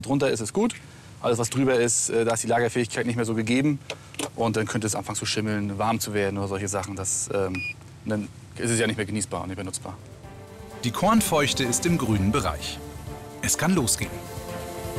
Drunter ist es gut. Alles, was drüber ist, da ist die Lagerfähigkeit nicht mehr so gegeben. Und dann könnte es anfangen zu schimmeln, warm zu werden oder solche Sachen. Dann ist es ja nicht mehr genießbar und nicht mehr nutzbar. Die Kornfeuchte ist im grünen Bereich. Es kann losgehen.